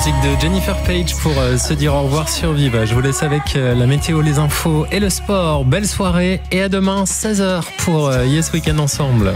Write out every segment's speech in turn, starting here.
musique de Jennifer Page pour se dire au revoir sur Viva. Je vous laisse avec la météo, les infos et le sport. Belle soirée et à demain 16h pour Yes Weekend ensemble.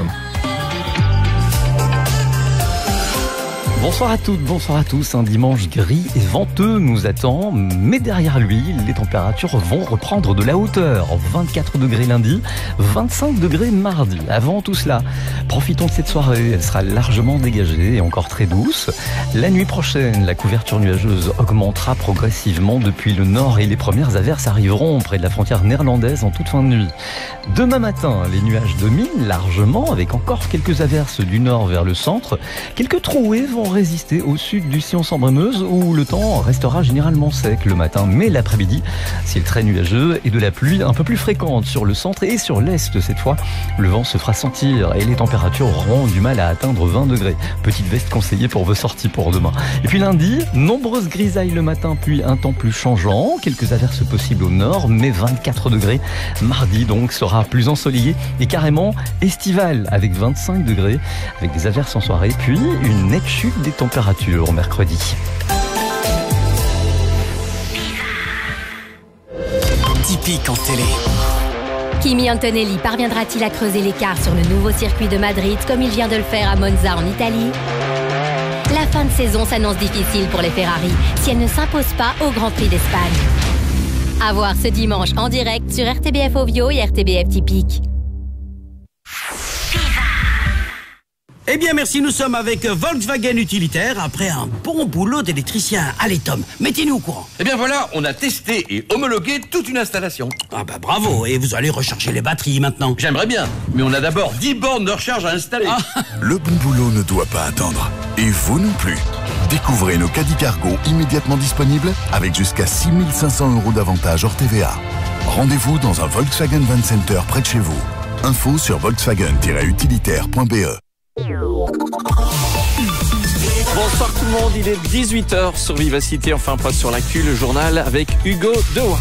Bonsoir à toutes, bonsoir à tous. Un dimanche gris et venteux nous attend, mais derrière lui, les températures vont reprendre de la hauteur. 24 degrés lundi, 25 degrés mardi. Avant tout cela, profitons de cette soirée. Elle sera largement dégagée et encore très douce. La nuit prochaine, la couverture nuageuse augmentera progressivement depuis le nord et les premières averses arriveront près de la frontière néerlandaise en toute fin de nuit. Demain matin, les nuages dominent largement avec encore quelques averses du nord vers le centre. Quelques trouées vont résister au sud du Sion-Sambre-Meuse où le temps restera généralement sec le matin, mais l'après-midi, ciel très nuageux et de la pluie un peu plus fréquente sur le centre et sur l'est cette fois. Le vent se fera sentir et les températures auront du mal à atteindre 20 degrés. Petite veste conseillée pour vos sorties pour demain. Et puis lundi, nombreuses grisailles le matin, puis un temps plus changeant, quelques averses possibles au nord, mais 24 degrés. Mardi donc sera plus ensoleillé et carrément estival avec 25 degrés, avec des averses en soirée, puis une nette chute des températures mercredi. Typique en télé. Kimi Antonelli parviendra-t-il à creuser l'écart sur le nouveau circuit de Madrid comme il vient de le faire à Monza en Italie ? La fin de saison s'annonce difficile pour les Ferrari si elles ne s'imposent pas au Grand Prix d'Espagne. À voir ce dimanche en direct sur RTBF Ovio et RTBF Typique. Eh bien merci, nous sommes avec Volkswagen Utilitaire après un bon boulot d'électricien. Allez Tom, mettez-nous au courant. Eh bien voilà, on a testé et homologué toute une installation. Ah bah bravo, et vous allez recharger les batteries maintenant. J'aimerais bien, mais on a d'abord 10 bornes de recharge à installer. Le bon boulot ne doit pas attendre. Et vous non plus. Découvrez nos caddies cargo immédiatement disponibles avec jusqu'à 6 500 € d'avantages hors TVA. Rendez-vous dans un Volkswagen Van Center près de chez vous. Info sur volkswagen-utilitaire.be. Bonsoir tout le monde, il est 18h sur Vivacité, enfin pas sur l'actu, le journal avec Hugo Dewa.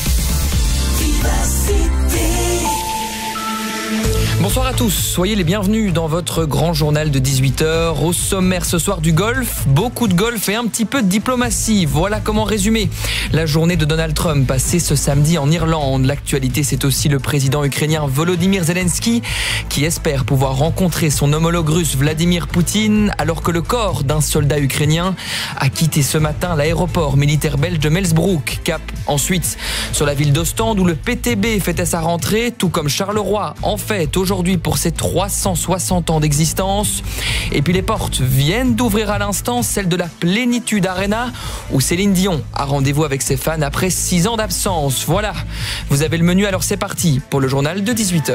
Bonsoir à tous, soyez les bienvenus dans votre grand journal de 18h. Au sommaire ce soir du golf, beaucoup de golf et un petit peu de diplomatie. Voilà comment résumer la journée de Donald Trump passée ce samedi en Irlande. L'actualité, c'est aussi le président ukrainien Volodymyr Zelensky qui espère pouvoir rencontrer son homologue russe Vladimir Poutine alors que le corps d'un soldat ukrainien a quitté ce matin l'aéroport militaire belge de Melsbrook. Cap ensuite sur la ville d'Ostende où le PTB fêtait sa rentrée, tout comme Charleroi en fête aujourd'hui pour ses 360 ans d'existence. Et puis les portes viennent d'ouvrir à l'instant, celle de la Plénitude Arena où Céline Dion a rendez-vous avec ses fans après 6 ans d'absence. Voilà, vous avez le menu, alors c'est parti pour le journal de 18h.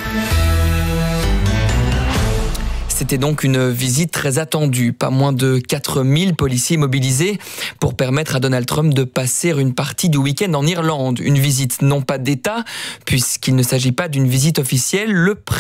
C'était donc une visite très attendue. Pas moins de 4000 policiers mobilisés pour permettre à Donald Trump de passer une partie du week-end en Irlande. Une visite non pas d'État, puisqu'il ne s'agit pas d'une visite officielle. Le